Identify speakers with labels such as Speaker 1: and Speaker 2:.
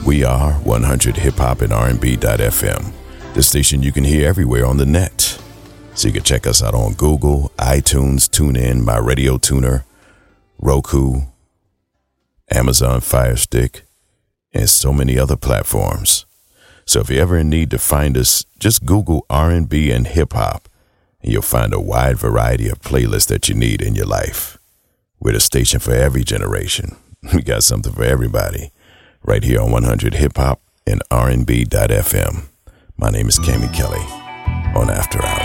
Speaker 1: We are 100 Hip Hop and R&B.FM, the station you can hear everywhere on the net. So you can check us out on Google, iTunes, TuneIn, My Radio Tuner, Roku, Amazon Fire Stick, and so many other platforms. So if you're ever in need to find us, just Google R&B and hip hop, and you'll find a wide variety of playlists that you need in your life. We're the station for every generation. We got something for everybody. Right here on 100 Hip Hop and R&B.FM. My name is Cammy Kelly on After Hours.